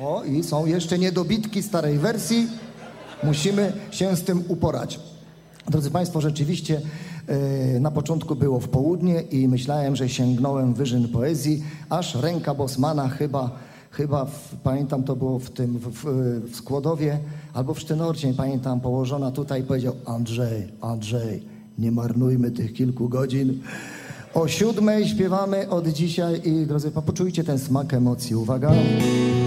O, i są jeszcze niedobitki starej wersji. Musimy się z tym uporać. Drodzy Państwo, rzeczywiście na początku było w południe i myślałem, że sięgnąłem wyżyn poezji, aż ręka Bosmana chyba pamiętam, to było w Skłodowie albo w Sztynorcie, nie pamiętam, położona tutaj, powiedział: Andrzej, nie marnujmy tych kilku godzin. O 7:00 śpiewamy od dzisiaj i drodzy, poczujcie ten smak emocji. Uwaga.